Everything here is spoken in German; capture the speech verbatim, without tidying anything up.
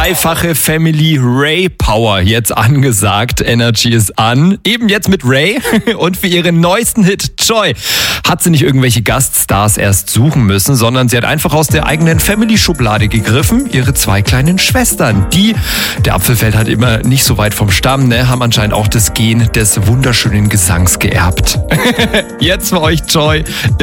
dreifache Family Ray Power jetzt angesagt. Energy ist an. Eben jetzt mit Ray. Und für ihren neuesten Hit Joy hat sie nicht irgendwelche Gaststars erst suchen müssen, sondern sie hat einfach aus der eigenen Family-Schublade gegriffen. Ihre zwei kleinen Schwestern. Die, der Apfel fällt halt immer nicht so weit vom Stamm, ne, haben anscheinend auch das Gen des wunderschönen Gesangs geerbt. Jetzt für euch Joy.